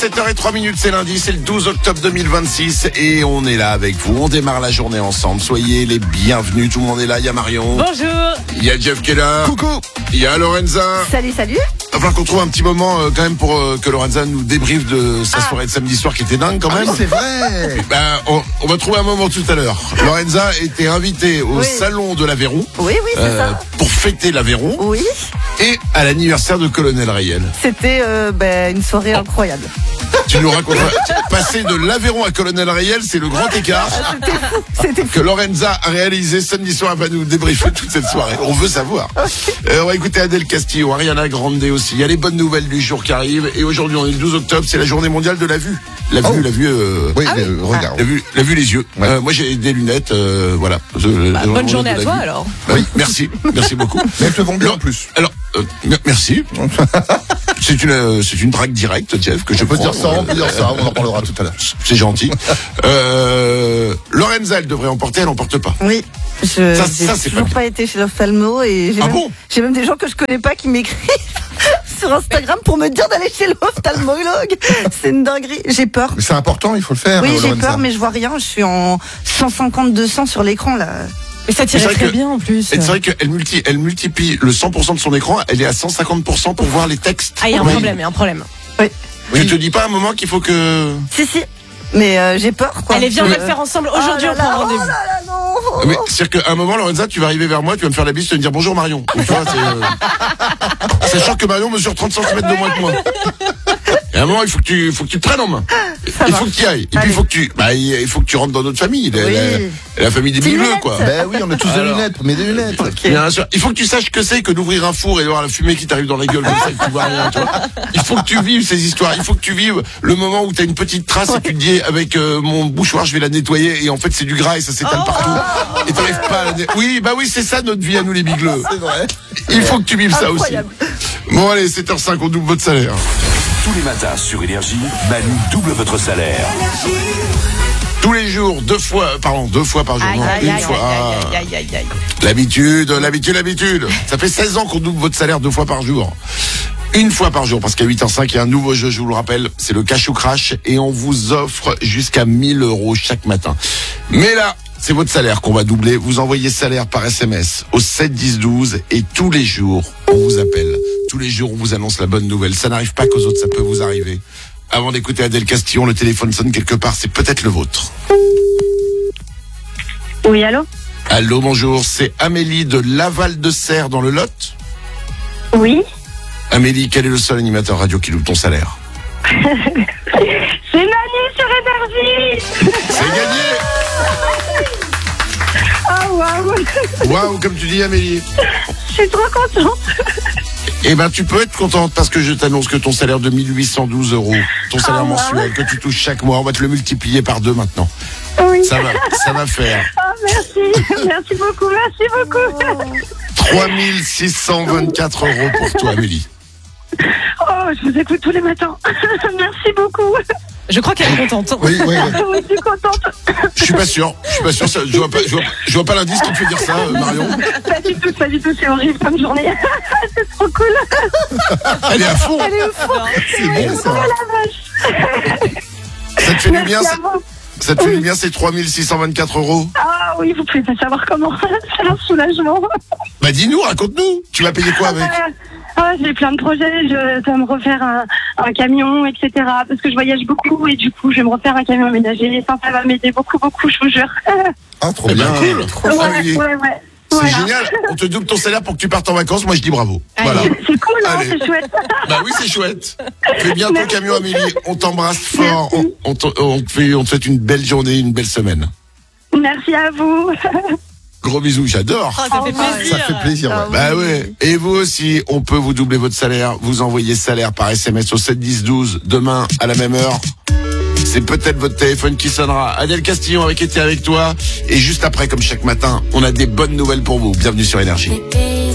7h03, c'est lundi, c'est le 12 octobre 2026 et on est là avec vous, on démarre la journée ensemble, soyez les bienvenus, tout le monde est là, il y a Marion. Bonjour. Il y a Jeff qui est là. Coucou. Il y a Lorenza. Salut. Il va falloir qu'on trouve un petit moment quand même pour que Lorenza nous débriefe de sa soirée de samedi soir qui était dingue quand même. Oui, c'est vrai. On va trouver un moment tout à l'heure. Lorenza était invitée au salon de l'Aveyron. Oui, c'est ça. Pour fêter l'Aveyron. Oui. Et à l'anniversaire de Colonel Rayel. C'était une soirée incroyable. Tu nous raconteras. Passer de l'Aveyron à Colonel Rayel, c'est le grand écart. C'était fou. Que Lorenza a réalisé samedi soir. Elle va nous débriefer toute cette soirée. On veut savoir. On va écouter Adèle Castillo, Ariana Grande aussi. Il y a les bonnes nouvelles du jour qui arrivent. Et aujourd'hui, on est le 12 octobre, c'est la journée mondiale de la vue. La vue. Oui, regarde. La vue, les yeux. Ouais. Moi, j'ai des lunettes. Voilà. Bonne journée à toi alors. Oui, merci beaucoup. Mais elles te vont bien en plus. Alors, merci. C'est une drague directe, Jeff, que je peux On peut dire ça, on en parlera tout à l'heure. C'est gentil. Lorenza, elle devrait emporter, elle n'emporte pas. Oui. Ça, c'est toujours pas été chez l'ophtalmo et j'ai même des gens que je connais pas qui m'écrivent sur Instagram pour me dire d'aller chez l'ophtalmologue. C'est une dinguerie. J'ai peur. Mais c'est important, il faut le faire. Oui, j'ai Lorenza. peur, mais je vois rien. Je suis en 150-200 sur l'écran là. Mais ça tirait très bien en plus. Et c'est vrai qu'elle multiplie le 100% de son écran, elle est à 150% pour voir les textes. Ah, il y a un problème. Oui. Tu te dis pas à un moment qu'il faut que... Si. Mais j'ai peur quoi. Allez, viens, on va le faire ensemble. Aujourd'hui, on prend rendez-vous. Oh là là, non. Mais c'est-à-dire qu'à un moment, Lorenza, tu vas arriver vers moi, tu vas me faire la bise, tu vas me dire bonjour Marion. Tu vois, sachant que Marion mesure 30 cm de moins que moi. Et à un moment, il faut que tu te prennes en main. Il faut que tu y ailles. Et puis, il faut que tu rentres dans notre famille. La famille des Bigleux, quoi. Ben oui, on a tous des lunettes, mais des lunettes. Bien sûr. Il faut que tu saches que c'est que d'ouvrir un four et de voir la fumée qui t'arrive dans la gueule comme ça et que tu vois rien, tu vois. Il faut que tu vives ces histoires. Il faut que tu vives le moment où t'as une petite trace et tu te dis avec mon bouchoir, je vais la nettoyer et en fait, c'est du gras et ça s'étale partout. Et t'arrives pas à la Oui, c'est ça notre vie à nous les Bigleux. C'est vrai. Il faut que tu vives ça aussi. Bon, allez, 7h05, on double votre salaire. Tous les matins sur Énergie, Manu double votre salaire. Tous les jours, deux fois par jour. Une fois. Aïe. L'habitude. Ça fait 16 ans qu'on double votre salaire 2 fois par jour. Une fois par jour, parce qu'à 8h05, il y a un nouveau jeu, je vous le rappelle, c'est le Cash ou Crash, et on vous offre jusqu'à 1000 € chaque matin. Mais là, c'est votre salaire qu'on va doubler. Vous envoyez salaire par SMS au 7 10 12 et tous les jours, on vous appelle. Tous les jours, on vous annonce la bonne nouvelle. Ça n'arrive pas qu'aux autres, ça peut vous arriver. Avant d'écouter Adèle Castillon, le téléphone sonne quelque part, c'est peut-être le vôtre. Oui, allô ? Allô, bonjour, c'est Amélie de Laval-de-Serre dans le Lot. Oui. Amélie, quel est le seul animateur radio qui loue ton salaire? C'est Manu sur Énergie. C'est gagné. Oh, waouh. Waouh, comme tu dis, Amélie. Je suis trop contente. Eh ben, tu peux être contente parce que je t'annonce que ton salaire de 1812 €, ton salaire mensuel que tu touches chaque mois, on va te le multiplier par 2 maintenant. Oui. Ça va faire. Oh, merci beaucoup. 3624 € pour toi, Amélie. Oh, je vous écoute tous les matins. Merci beaucoup. Je crois qu'elle est contente. Oui. Oui, je suis contente. Je suis pas sûr. Je vois pas l'indice qui te fait dire ça, Marion. Pas du tout, c'est horrible comme journée. C'est trop cool. Elle est à fond. C'est bon, ça. Oh la vache. Ça te fait du bien, Merci à vous. ça te fait du bien ces 3624 €. Ah oui, vous pouvez pas savoir comment. C'est un soulagement. Bah dis-nous, raconte-nous. Tu vas payer quoi avec? J'ai plein de projets, je dois me refaire un camion, etc. Parce que je voyage beaucoup et du coup je vais me refaire un camion aménagé. Ça va m'aider beaucoup, je vous jure. Ah, trop Eh bien. ben, cool. Amélie. Ouais. C'est Voilà. génial. On te double ton salaire pour que tu partes en vacances. Moi, je dis bravo. Voilà. C'est cool, hein, Allez. c'est chouette. Bah oui, c'est chouette. Fais bien ton Merci. camion, Amélie. On t'embrasse fort. Merci. On te souhaite une belle journée, une belle semaine. Merci à vous. Gros bisous, j'adore. Oh, ça fait plaisir. Ça fait plaisir. Ouais. Bah ouais. Et vous aussi, on peut vous doubler votre salaire. Vous envoyez salaire par SMS au 7 10 12 demain à la même heure. C'est peut-être votre téléphone qui sonnera. Adèle Castillon avec été avec toi. Et juste après, comme chaque matin, on a des bonnes nouvelles pour vous. Bienvenue sur Énergie.